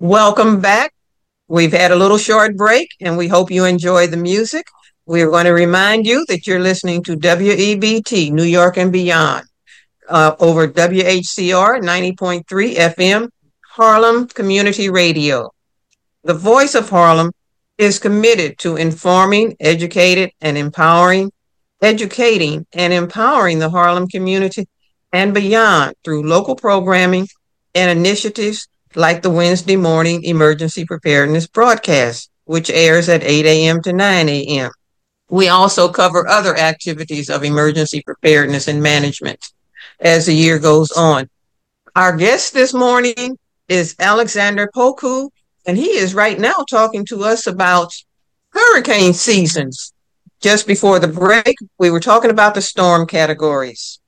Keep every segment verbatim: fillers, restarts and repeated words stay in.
Welcome back. We've had a little short break and we hope you enjoy the music. We're going to remind you that you're listening to W E B T, New York and Beyond, uh, over W H C R ninety point three F M, Harlem Community Radio. The Voice of Harlem is committed to informing, educated, and empowering, educating and empowering the Harlem community and beyond through local programming and initiatives like the Wednesday morning emergency preparedness broadcast, which airs at eight a.m. to nine a.m. We also cover other activities of emergency preparedness and management as the year goes on. Our guest this morning is Alexander Poku, and he is right now talking to us about hurricane seasons. Just before the break, we were talking about the storm categories.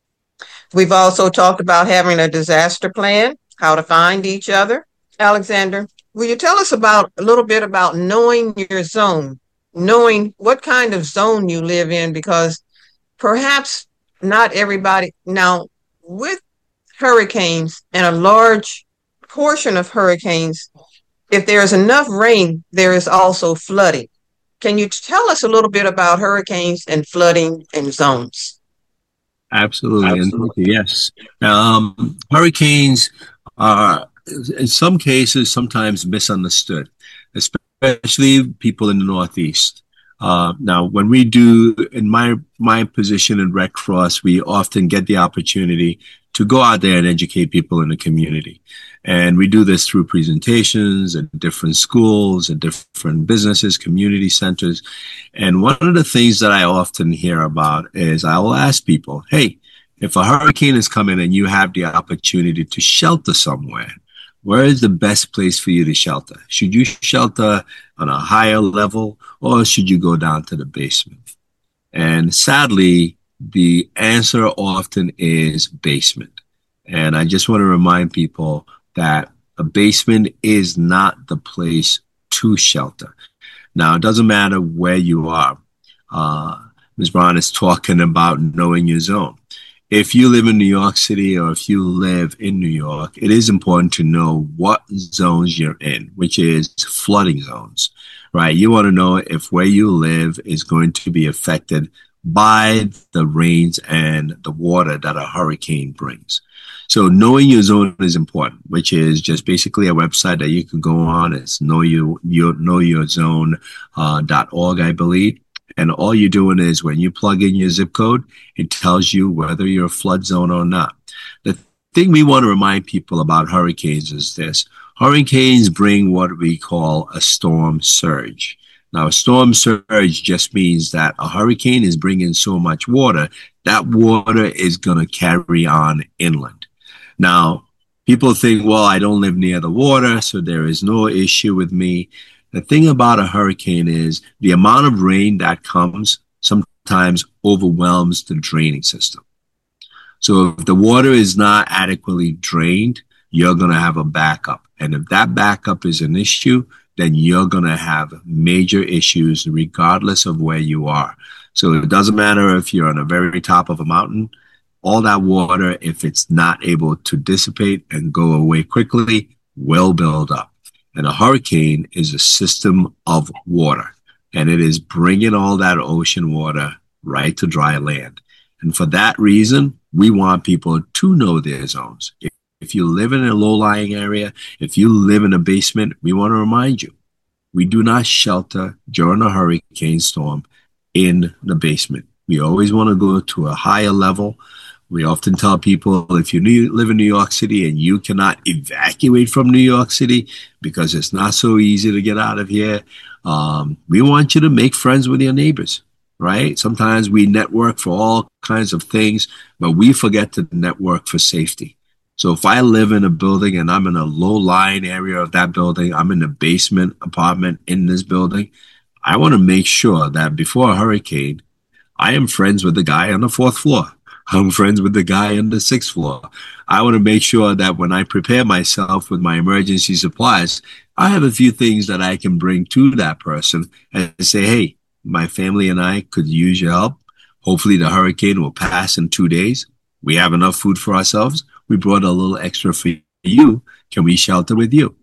We've also talked about having a disaster plan, how to find each other. Alexander, will you tell us about a little bit about knowing your zone, knowing what kind of zone you live in, because perhaps not everybody, now with hurricanes and a large portion of hurricanes, if there is enough rain, there is also flooding. Can you tell us a little bit about hurricanes and flooding and zones? Absolutely. Absolutely. And yes. Um, hurricanes are, in some cases, sometimes misunderstood, especially people in the Northeast. Uh, now, when we do, in my my position in Red Cross, we often get the opportunity to go out there and educate people in the community. And we do this through presentations at different schools, at different businesses, community centers. And one of the things that I often hear about is I will ask people, hey, if a hurricane is coming and you have the opportunity to shelter somewhere, where is the best place for you to shelter? Should you shelter on a higher level or should you go down to the basement? And sadly, the answer often is basement. And I just want to remind people that a basement is not the place to shelter. Now, it doesn't matter where you are. Uh, Miz Brown is talking about knowing your zone. If you live in New York City or if you live in New York, it is important to know what zones you're in, which is flooding zones, right? You want to know if where you live is going to be affected by the rains and the water that a hurricane brings. So knowing your zone is important, which is just basically a website that you can go on. It's know you, you know your zone uh, dot org, I believe. And all you're doing is when you plug in your zip code, it tells you whether you're a flood zone or not. The thing we want to remind people about hurricanes is this. Hurricanes bring what we call a storm surge. Now, a storm surge just means that a hurricane is bringing so much water, that water is going to carry on inland. Now, people think, well, I don't live near the water, so there is no issue with me. The thing about a hurricane is the amount of rain that comes sometimes overwhelms the draining system. So if the water is not adequately drained, you're going to have a backup. And if that backup is an issue, then you're going to have major issues regardless of where you are. So it doesn't matter if you're on the very top of a mountain, all that water, if it's not able to dissipate and go away quickly, will build up. And a hurricane is a system of water, and it is bringing all that ocean water right to dry land. And for that reason, we want people to know their zones. If, if you live in a low-lying area, if you live in a basement, we want to remind you, we do not shelter during a hurricane storm in the basement. We always want to go to a higher level. We often tell people if you live in New York City and you cannot evacuate from New York City because it's not so easy to get out of here, um, we want you to make friends with your neighbors, right? Sometimes we network for all kinds of things, but we forget to network for safety. So if I live in a building and I'm in a low-lying area of that building, I'm in a basement apartment in this building, I want to make sure that before a hurricane, I am friends with the guy on the fourth floor. I'm friends with the guy on the sixth floor. I want to make sure that when I prepare myself with my emergency supplies, I have a few things that I can bring to that person and say, hey, my family and I could use your help. Hopefully the hurricane will pass in two days. We have enough food for ourselves. We brought a little extra for you. Can we shelter with you?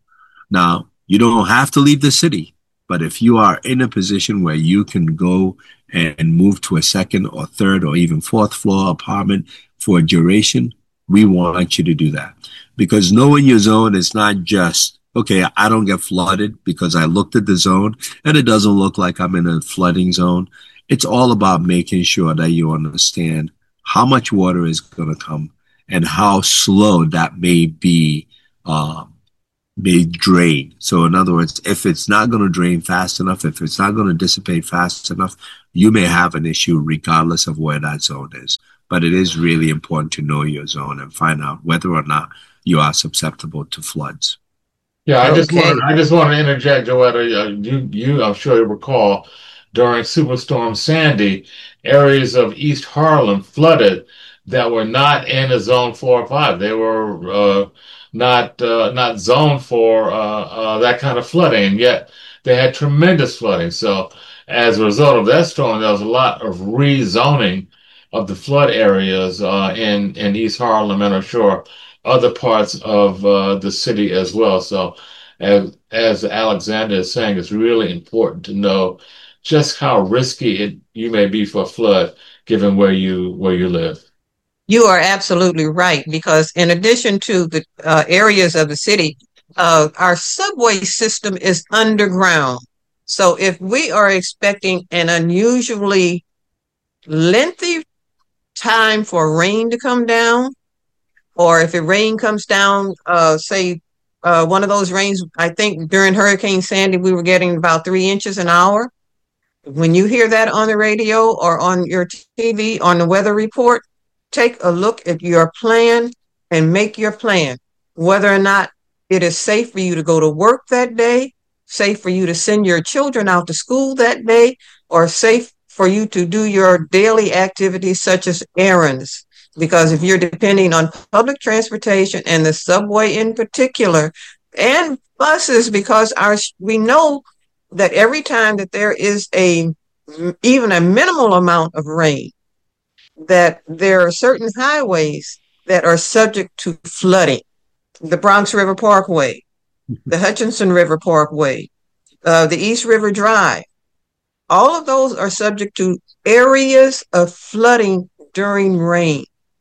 Now, you don't have to leave the city, but if you are in a position where you can go and move to a second or third or even fourth floor apartment for a duration, we want you to do that. Because knowing your zone is not just, okay, I don't get flooded because I looked at the zone and it doesn't look like I'm in a flooding zone. It's all about making sure that you understand how much water is going to come and how slow that may be, uh, may drain. So in other words, if it's not going to drain fast enough, if it's not going to dissipate fast enough, you may have an issue regardless of where that zone is. But it is really important to know your zone and find out whether or not you are susceptible to floods. Yeah, I just okay. want I just want to interject, Joetta. You, you, I'm sure you recall, during Superstorm Sandy, areas of East Harlem flooded that were not in a zone four or five. They were uh, not uh, not zoned for uh, uh, that kind of flooding, and yet they had tremendous flooding. So as a result of that storm, there was a lot of rezoning of the flood areas uh, in in East Harlem and I'm sure other parts of uh, the city as well. So as as Alexander is saying, it's really important to know just how risky it you may be for a flood given where you where you live. You are absolutely right, because in addition to the uh, areas of the city, uh, our subway system is underground. So if we are expecting an unusually lengthy time for rain to come down, or if the rain comes down, uh, say uh, one of those rains, I think during Hurricane Sandy, we were getting about three inches an hour. When you hear that on the radio or on your T V, on the weather report, take a look at your plan and make your plan, whether or not it is safe for you to go to work that day, safe for you to send your children out to school that day, or safe for you to do your daily activities such as errands. Because if you're depending on public transportation and the subway in particular, and buses, because our we know that every time that there is a even a minimal amount of rain, that there are certain highways that are subject to flooding. The Bronx River Parkway, the Hutchinson River Parkway, uh, the East River Drive. All of those are subject to areas of flooding during rain.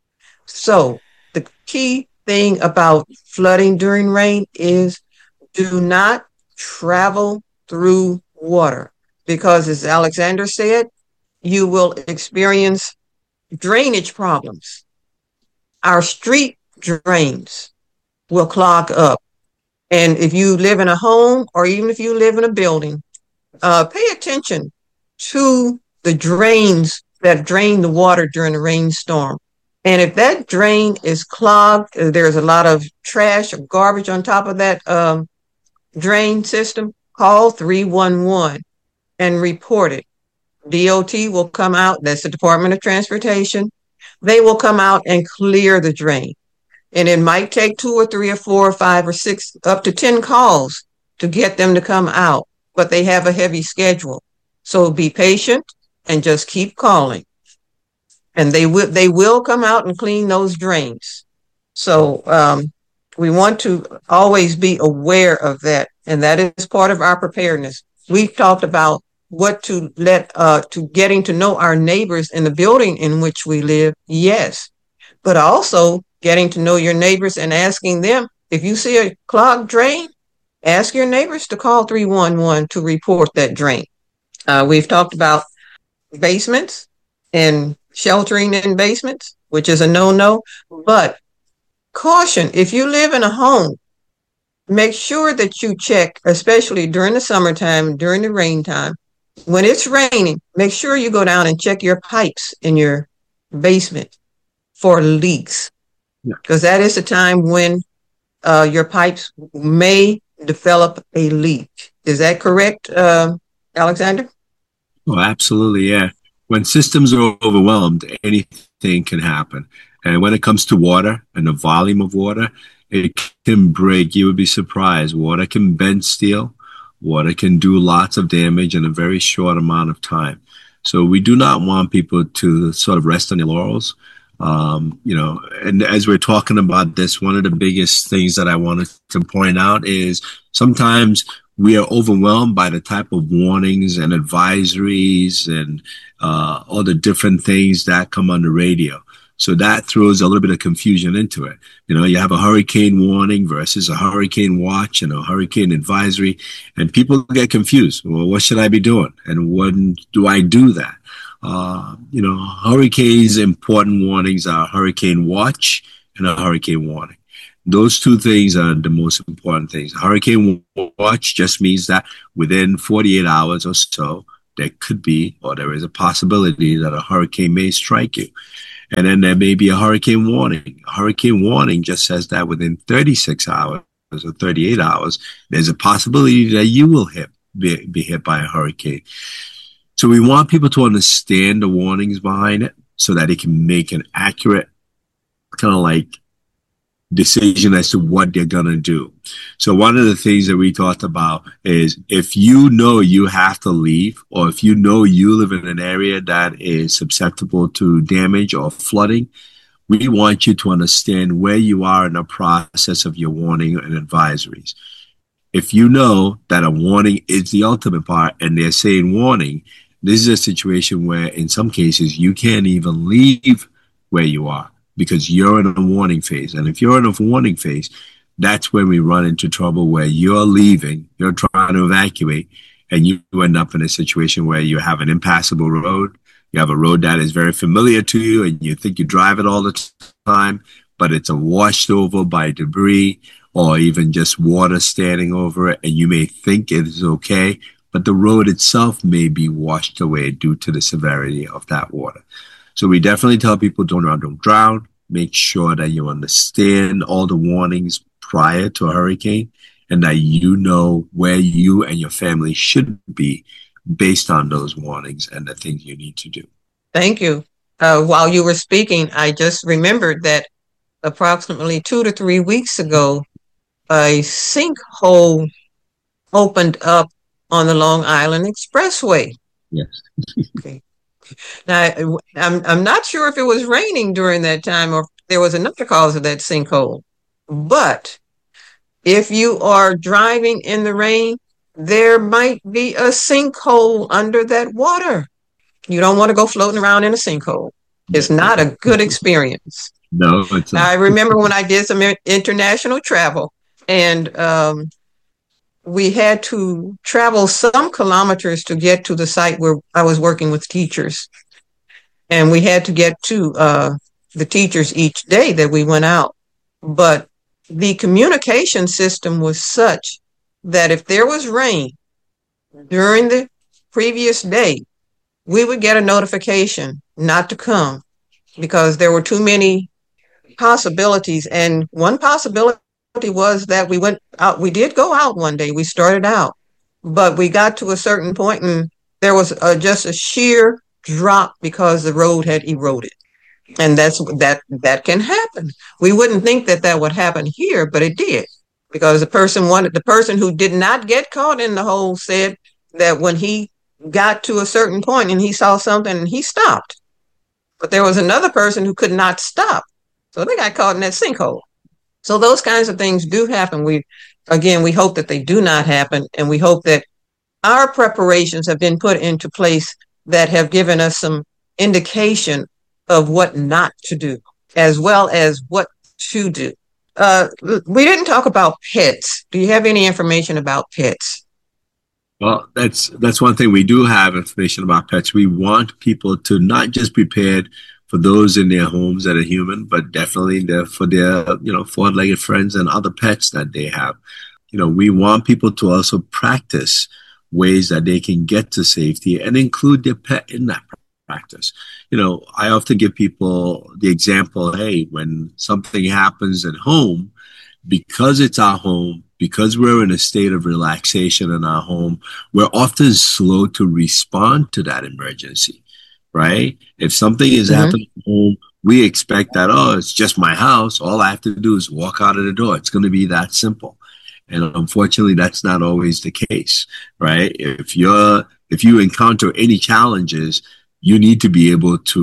So the key thing about flooding during rain is do not travel through water, because as Alexander said, you will experience drainage problems. Our street drains will clog up. And if you live in a home or even if you live in a building, uh, pay attention to the drains that drain the water during a rainstorm. And if that drain is clogged, there's a lot of trash or garbage on top of that um, drain system, call three one one and report it. D O T will come out, that's the Department of Transportation. They will come out and clear the drain. And it might take two or three or four or five or six, up to ten calls to get them to come out, but they have a heavy schedule. So be patient and just keep calling. And they will they will come out and clean those drains. So um, we want to always be aware of that. And that is part of our preparedness. We've talked about what to let, uh, to getting to know our neighbors in the building in which we live. Yes. But also getting to know your neighbors and asking them, if you see a clogged drain, ask your neighbors to call three one one to report that drain. Uh, we've talked about basements and sheltering in basements, which is a no-no, but caution, if you live in a home, make sure that you check, especially during the summertime, during the rain time. When it's raining, make sure you go down and check your pipes in your basement for leaks, because yeah. that is the time when uh, your pipes may develop a leak. Is that correct, uh, Alexander? Oh, absolutely, yeah. When systems are overwhelmed, anything can happen. And when it comes to water and the volume of water, it can break. You would be surprised. Water can bend steel. Water can do lots of damage in a very short amount of time. So we do not want people to sort of rest on their laurels. Um, you know, and as we're talking about this, one of the biggest things that I wanted to point out is sometimes we are overwhelmed by the type of warnings and advisories and uh, all the different things that come on the radio. So that throws a little bit of confusion into it. You know, you have a hurricane warning versus a hurricane watch and a hurricane advisory, and people get confused. Well, what should I be doing? And when do I do that? Uh, you know, hurricanes important warnings are hurricane watch and a hurricane warning. Those two things are the most important things. Hurricane watch just means that within forty-eight hours or so, there could be, or there is a possibility that a hurricane may strike you. And then there may be a hurricane warning. A hurricane warning just says that within thirty-six hours or thirty-eight hours, there's a possibility that you will hit, be, be hit by a hurricane. So we want people to understand the warnings behind it so that they can make an accurate kind of like decision as to what they're going to do. So one of the things that we talked about is if you know you have to leave, or if you know you live in an area that is susceptible to damage or flooding, we want you to understand where you are in the process of your warning and advisories. If you know that a warning is the ultimate part and they're saying warning, this is a situation where in some cases you can't even leave where you are because you're in a warning phase. And if you're in a warning phase, that's when we run into trouble where you're leaving, you're trying to evacuate, and you end up in a situation where you have an impassable road. You have a road that is very familiar to you and you think you drive it all the time, but it's washed over by debris or even just water standing over it. And you may think it is okay, but the road itself may be washed away due to the severity of that water. So we definitely tell people don't run, don't drown. Make sure that you understand all the warnings prior to a hurricane and that you know where you and your family should be based on those warnings and the things you need to do. Thank you. Uh, while you were speaking, I just remembered that approximately two to three weeks ago, a sinkhole opened up on the Long Island Expressway. Yes. Okay. Now, I'm I'm not sure if it was raining during that time or if there was another cause of that sinkhole. But if you are driving in the rain, there might be a sinkhole under that water. You don't want to go floating around in a sinkhole. It's not a good experience. No, it's a- I remember when I did some international travel, and um, we had to travel some kilometers to get to the site where I was working with teachers. And we had to get to uh, the teachers each day that we went out. But the communication system was such that if there was rain during the previous day, we would get a notification not to come because there were too many possibilities. And one possibility was that we went out, we did go out one day, we started out, but we got to a certain point and there was a, just a sheer drop because the road had eroded. And that's that that can happen. We wouldn't think that that would happen here, but it did, because the person wanted the person who did not get caught in the hole said that when he got to a certain point and he saw something and he stopped, but there was another person who could not stop, so they got caught in that sinkhole. So those kinds of things do happen. We again we hope that they do not happen, and we hope that our preparations have been put into place that have given us some indication of what not to do, as well as what to do. Uh, we didn't talk about pets. Do you have any information about pets? Well, that's that's one thing. We do have information about pets. We want people to not just prepared for those in their homes that are human, but definitely for their, you know, four-legged friends and other pets that they have. You know, we want people to also practice ways that they can get to safety and include their pet in that practice. You know, I often give people the example, hey, when something happens at home, because it's our home, because we're in a state of relaxation in our home, we're often slow to respond to that emergency, right? If something is mm-hmm. happening at home, we expect that, oh, it's just my house. All I have to do is walk out of the door. It's going to be that simple. And unfortunately, that's not always the case, right? If you're, if you encounter any challenges, you need to be able to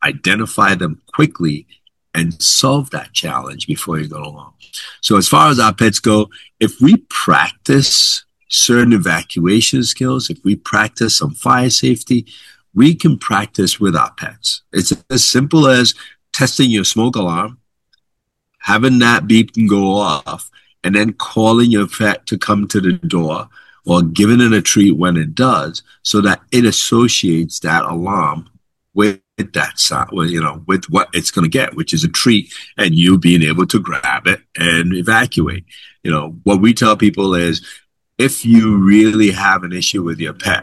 identify them quickly, and solve that challenge before you go along. So as far as our pets go, if we practice certain evacuation skills, if we practice some fire safety, we can practice with our pets. It's as simple as testing your smoke alarm, having that beep and go off, and then calling your pet to come to the door or giving it a treat when it does, so that it associates that alarm with that sound, well, you know, with what it's going to get, which is a treat, and you being able to grab it and evacuate. You know, what we tell people is, if you really have an issue with your pet,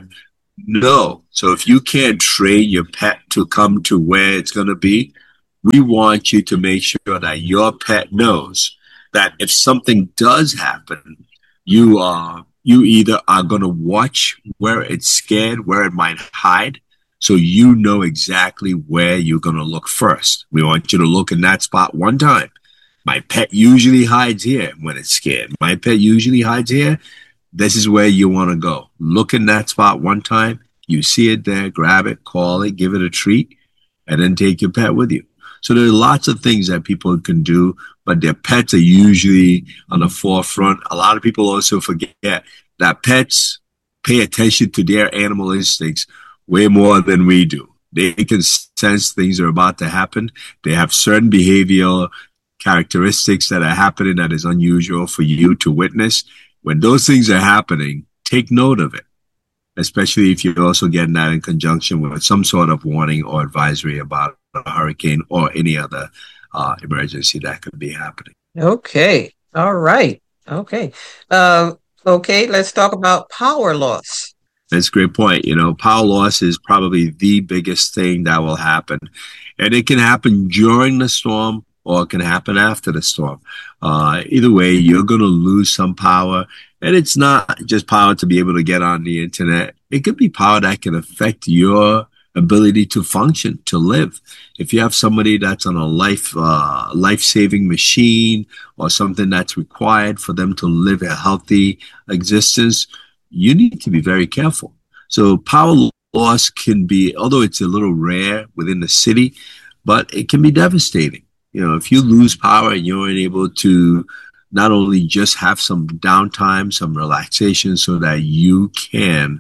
no. So if you can't train your pet to come to where it's going to be, we want you to make sure that your pet knows that if something does happen, you are, you either are going to watch where it's scared, where it might hide, so you know exactly where you're going to look first. We want you to look in that spot one time. My pet usually hides here when it's scared. My pet usually hides here. This is where you want to go. Look in that spot one time. You see it there, grab it, call it, give it a treat, and then take your pet with you. So there are lots of things that people can do, but their pets are usually on the forefront. A lot of people also forget that pets pay attention to their animal instincts way more than we do. They can sense things are about to happen. They have certain behavioral characteristics that are happening that is unusual for you to witness. When those things are happening, take note of it, especially if you're also getting that in conjunction with some sort of warning or advisory about a hurricane or any other uh, emergency that could be happening. Okay. All right. Okay. Uh, okay. Let's talk about power loss. That's a great point. You know, power loss is probably the biggest thing that will happen. And it can happen during the storm, or it can happen after the storm. Uh, either way, you're going to lose some power. And it's not just power to be able to get on the internet. It could be power that can affect your ability to function, to live. If you have somebody that's on a life, uh, life-saving machine or something that's required for them to live a healthy existence, you need to be very careful. So power loss can be, although it's a little rare within the city, but it can be devastating. You know, if you lose power and you're unable to not only just have some downtime, some relaxation so that you can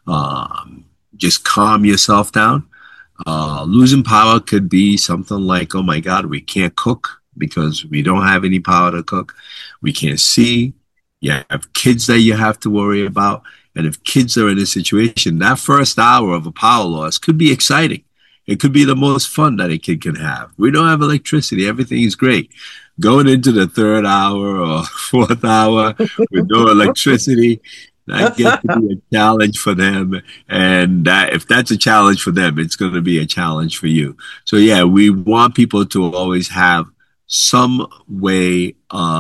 um, just calm yourself down, uh, losing power could be something like, oh my God, we can't cook because we don't have any power to cook. We can't see. You have kids that you have to worry about. And if kids are in a situation, that first hour of a power loss could be exciting. It could be the most fun that a kid can have. We don't have electricity. Everything is great. Going into the third hour or fourth hour with no electricity, that gets to be a challenge for them. And that, if that's a challenge for them, it's going to be a challenge for you. So yeah, we want people to always have some way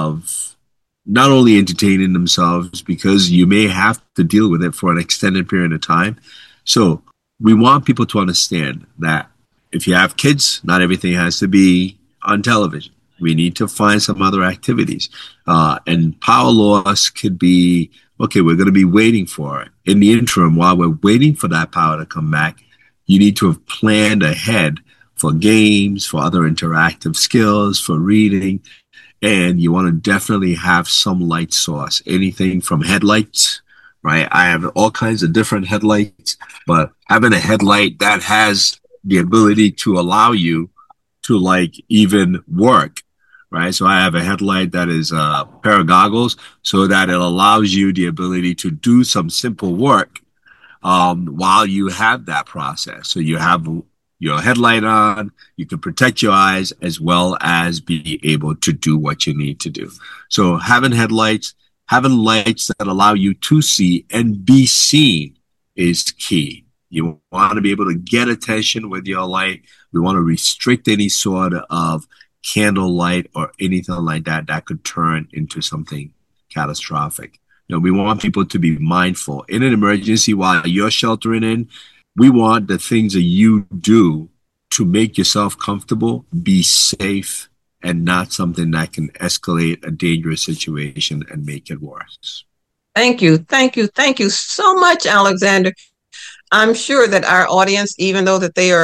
of not only entertaining themselves, because you may have to deal with it for an extended period of time. So we want people to understand that if you have kids, not everything has to be on television. We need to find some other activities. Uh, and power loss could be, okay, we're going to be waiting for it. In the interim, while we're waiting for that power to come back, you need to have planned ahead for games, for other interactive skills, for reading. And you want to definitely have some light source, anything from headlights, right? I have all kinds of different headlights, but having a headlight that has the ability to allow you to like even work, right? So I have a headlight that is a pair of goggles so that it allows you the ability to do some simple work um, while you have that process. So you have your headlight on, you can protect your eyes as well as be able to do what you need to do. So having headlights, having lights that allow you to see and be seen is key. You want to be able to get attention with your light. We want to restrict any sort of candle light or anything like that that could turn into something catastrophic. You know, we want people to be mindful. In an emergency, while you're sheltering in, we want the things that you do to make yourself comfortable, be safe, and not something that can escalate a dangerous situation and make it worse. Thank you. Thank you. Thank you so much, Alexander. I'm sure that our audience, even though that they are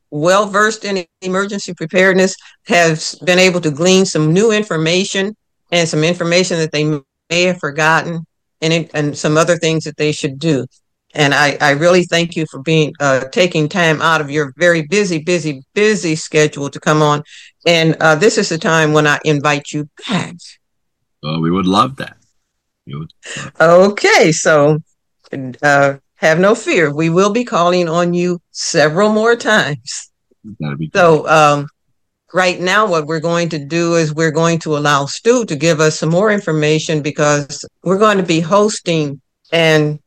well-versed in emergency preparedness, have been able to glean some new information and some information that they may have forgotten, and, and some other things that they should do. And I, I really thank you for being uh, taking time out of your very busy, busy, busy schedule to come on. And uh, this is the time when I invite you back. Well, we would love that. Would love that. Okay, so uh, have no fear. We will be calling on you several more times. That'd be so um, right now, what we're going to do is we're going to allow Stu to give us some more information, because we're going to be hosting an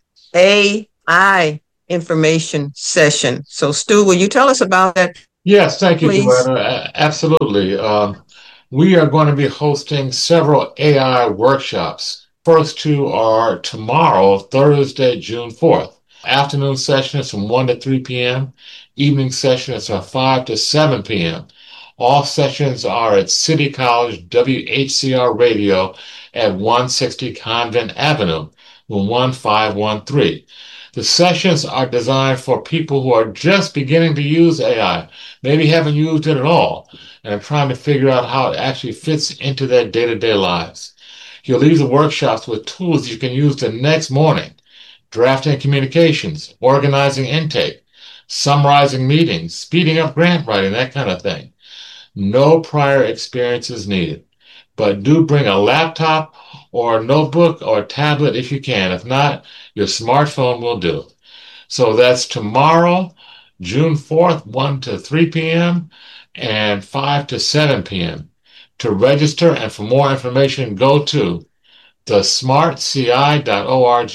A I information session. So, Stu, will you tell us about that? Yes, thank you, Joanna. Absolutely. Um, we are going to be hosting several A I workshops. First two are tomorrow, Thursday, June fourth. Afternoon session is from one to three p.m. Evening session is from five to seven p.m. All sessions are at City College W H C R Radio at one sixty Convent Avenue, one five one three. The sessions are designed for people who are just beginning to use A I, maybe haven't used it at all, and are trying to figure out how it actually fits into their day-to-day lives. You'll leave the workshops with tools you can use the next morning: drafting communications, organizing intake, summarizing meetings, speeding up grant writing, that kind of thing. No prior experience is needed, but do bring a laptop or a notebook or a tablet if you can. If not, your smartphone will do. So that's tomorrow, June fourth, one to three p.m. and five to seven p.m. To register and for more information, go to the smart c i dot org.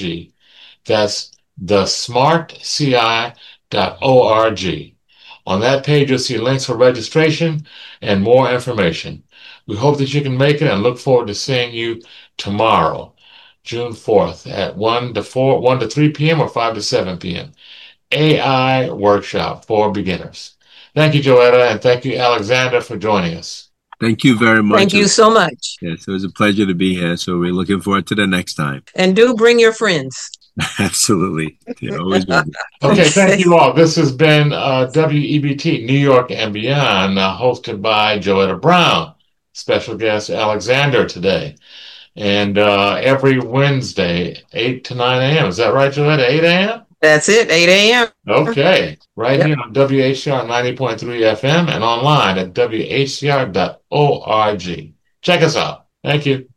That's the smart c i dot org. On that page, you'll see links for registration and more information. We hope that you can make it and look forward to seeing you tomorrow, June fourth at one to four, one to three p.m. or five to seven p.m. A I workshop for beginners. Thank you, Joetta, and thank you, Alexander, for joining us. Thank you very much. Thank you so much. Yes, it was a pleasure to be here. So we're looking forward to the next time. And do bring your friends. Absolutely. Yeah, always will. Okay, thank you all. This has been uh, W E B T, New York and Beyond, uh, hosted by Joetta Brown. Special guest Alexander today. And uh, every Wednesday, eight to nine a.m. Is that right, Joetta? eight a.m.? That's it, eight a.m. Okay, right yep. here on W H C R ninety point three F M and online at W H C R dot org. Check us out. Thank you.